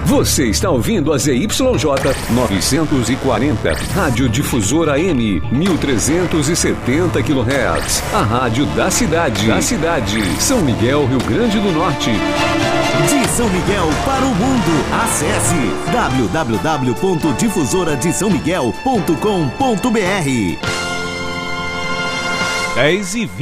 Você está ouvindo a ZYJ 940, Rádio Difusora AM, 1370 kHz. A rádio da cidade. São Miguel, Rio Grande do Norte. De São Miguel para o mundo. Acesse www.difusoradesaomiguel.com.br. 10h20.